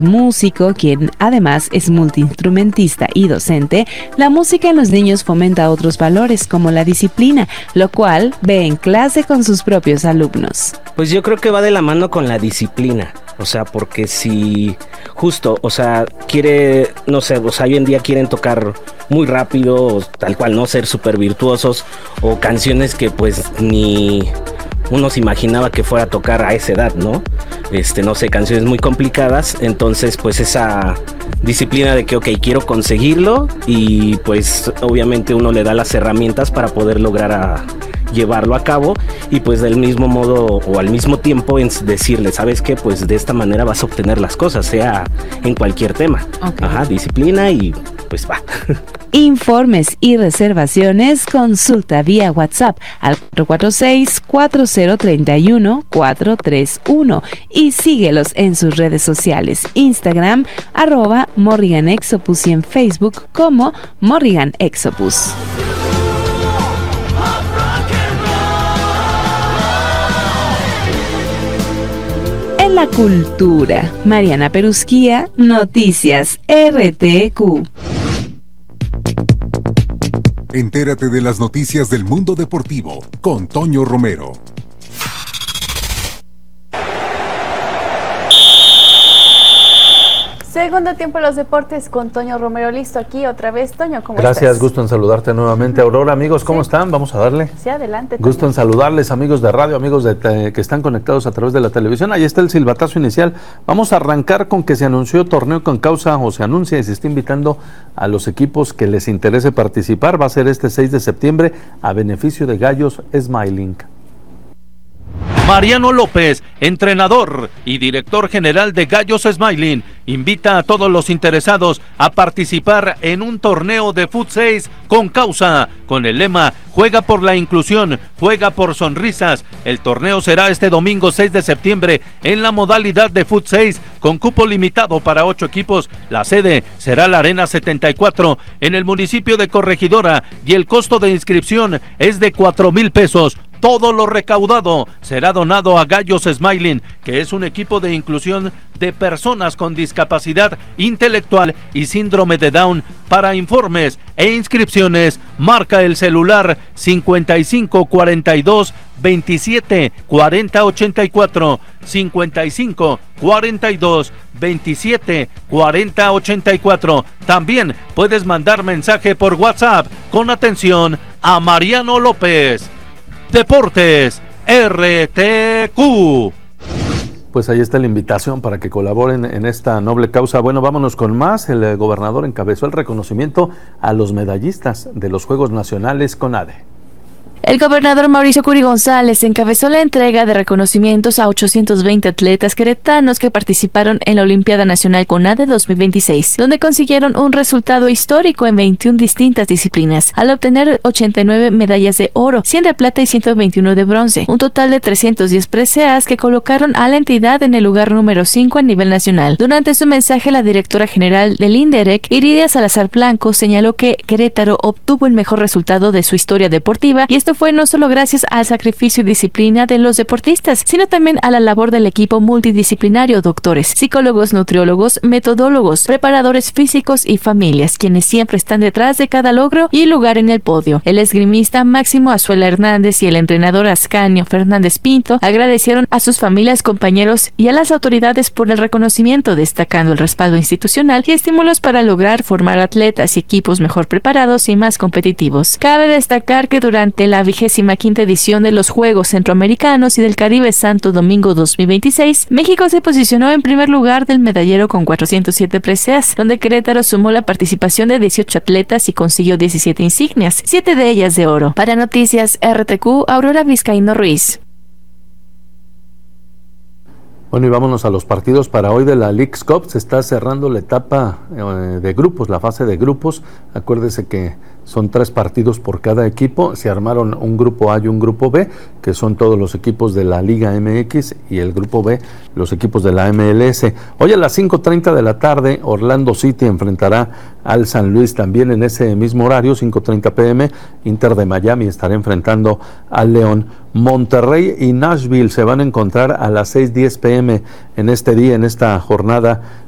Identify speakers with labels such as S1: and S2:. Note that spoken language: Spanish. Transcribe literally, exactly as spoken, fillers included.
S1: músico, quien además es multiinstrumentista y docente, la música en los niños fomenta otros valores como la disciplina, lo cual ve en clase con sus propios alumnos.
S2: Pues yo creo que va de la mano con la disciplina. O sea, porque si justo, o sea, quiere, no sé, o sea, hoy en día quieren tocar muy rápido, o tal cual, no ser súper virtuosos, o canciones que pues ni uno se imaginaba que fuera a tocar a esa edad, ¿no? Este, no sé, canciones muy complicadas, entonces pues esa disciplina de que, ok, quiero conseguirlo, y pues obviamente uno le da las herramientas para poder lograr a llevarlo a cabo, y pues del mismo modo o al mismo tiempo en decirle, ¿sabes qué? Pues de esta manera vas a obtener las cosas, sea en cualquier tema. Okay. Ajá, disciplina y pues va.
S1: Informes y reservaciones, consulta vía WhatsApp al cuatro cuatro seis, cuatro cero tres uno, cuatro tres uno y síguelos en sus redes sociales, Instagram, arroba Morrigan Exopus, y en Facebook como Morrigan Exopus. En la cultura, Mariana Perusquía, Noticias R T Q.
S3: Entérate de las noticias del mundo deportivo con Toño Romero.
S4: Segundo tiempo de los deportes con Toño Romero, listo aquí otra vez. Toño, ¿cómo
S5: Gracias,
S4: estás? Gracias,
S5: gusto en saludarte nuevamente. Aurora, amigos, ¿cómo sí. están? Vamos a darle.
S4: Sí, adelante. Toño.
S5: Gusto en saludarles, amigos de radio, amigos de te, que están conectados a través de la televisión. Ahí está el silbatazo inicial. Vamos a arrancar con que se anunció torneo con causa, o se anuncia y se está invitando a los equipos que les interese participar. Va a ser este seis de septiembre a beneficio de Gallos Smiling.
S6: Mariano López, entrenador y director general de Gallos Smiling, invita a todos los interesados a participar en un torneo de Fut seis con causa, con el lema Juega por la inclusión, juega por sonrisas. El torneo será este domingo seis de septiembre en la modalidad de Fut seis, con cupo limitado para ocho equipos. La sede será la Arena setenta y cuatro en el municipio de Corregidora, y el costo de inscripción es de cuatro mil pesos. Todo lo recaudado será donado a Gallos Smiling, que es un equipo de inclusión de personas con discapacidad intelectual y síndrome de Down. Para informes e inscripciones, marca el celular cincuenta y cinco cuarenta y dos veintisiete cuarenta ochenta y cuatro, cincuenta y cinco cuarenta y dos veintisiete cuarenta ochenta y cuatro. También puedes mandar mensaje por WhatsApp con atención a Mariano López. Deportes R T Q.
S5: Pues ahí está la invitación para que colaboren en esta noble causa. Bueno, vámonos con más. El eh, gobernador encabezó el reconocimiento a los medallistas de los Juegos Nacionales CONADE.
S7: El gobernador Mauricio Curi González encabezó la entrega de reconocimientos a ochocientos veinte atletas queretanos que participaron en la Olimpiada Nacional CONADE dos mil veintiséis, donde consiguieron un resultado histórico en veintiuna distintas disciplinas, al obtener ochenta y nueve medallas de oro, cien de plata y ciento veintiuno de bronce, un total de trescientos diez preseas que colocaron a la entidad en el lugar número cinco a nivel nacional. Durante su mensaje, la directora general del INDEREC, Iridia Salazar Blanco, señaló que Querétaro obtuvo el mejor resultado de su historia deportiva, y esto fue no solo gracias al sacrificio y disciplina de los deportistas, sino también a la labor del equipo multidisciplinario, doctores, psicólogos, nutriólogos, metodólogos, preparadores físicos y familias, quienes siempre están detrás de cada logro y lugar en el podio. El esgrimista Máximo Azuela Hernández y el entrenador Ascanio Fernández Pinto agradecieron a sus familias, compañeros y a las autoridades por el reconocimiento, destacando el respaldo institucional y estímulos para lograr formar atletas y equipos mejor preparados y más competitivos. Cabe destacar que durante la vigésima quinta edición de los Juegos Centroamericanos y del Caribe Santo Domingo dos mil veintiséis, México se posicionó en primer lugar del medallero con cuatrocientos siete preseas, donde Querétaro sumó la participación de dieciocho atletas y consiguió diecisiete insignias, siete de ellas de oro. Para Noticias R T Q, Aurora Vizcaíno Ruiz.
S5: Bueno, y vámonos a los partidos para hoy de la Leagues Cup. Se está cerrando la etapa eh, de grupos, la fase de grupos. Acuérdese que son tres partidos por cada equipo. Se armaron un grupo A y un grupo B, que son todos los equipos de la Liga M X, y el grupo B, los equipos de la M L S. Hoy a las cinco treinta de la tarde, Orlando City enfrentará al San Luis. También en ese mismo horario, cinco treinta pm, Inter de Miami estará enfrentando al León. Monterrey y Nashville se van a encontrar a las seis diez pm en este día, en esta jornada